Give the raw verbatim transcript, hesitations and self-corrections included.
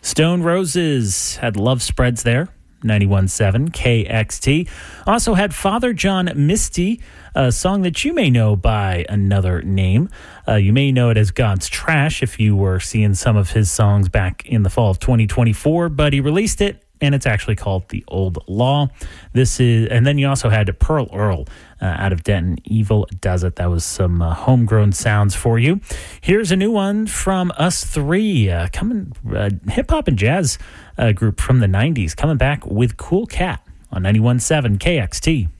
Stone Roses had Love Spreads there, ninety-one point seven K X T. Also had Father John Misty, a song that you may know by another name. Uh, you may know it as God's Trash if you were seeing some of his songs back in the fall of twenty twenty-four, but he released it, and it's actually called The Old Law. This is, and then you also had Pearl Earl uh, out of Denton, Evil Does It. That was some uh, homegrown sounds for you. Here's a new one from Us Three, uh, coming uh, hip hop and jazz uh, group from the nineties, coming back with Cool Cat on ninety-one point seven K X T.